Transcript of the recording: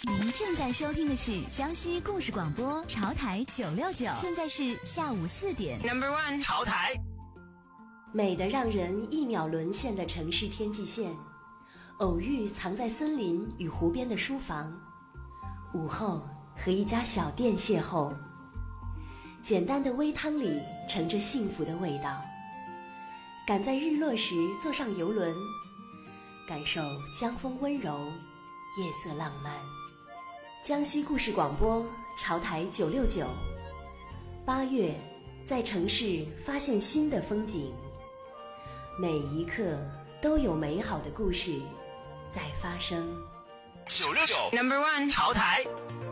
您正在收听的是江西故事广播潮台969，现在是下午4点。 Number one， 潮台。 美得让人一秒沦陷的城市天际线，偶遇藏在森林与湖边的书房，午后和一家小店邂逅，简单的微汤里盛着幸福的味道。赶在日落时坐上游轮，感受江风温柔，夜色浪漫。江西故事广播潮台969，8月在城市发现新的风景，每一刻都有美好的故事在发生。 969 Number one， 潮台。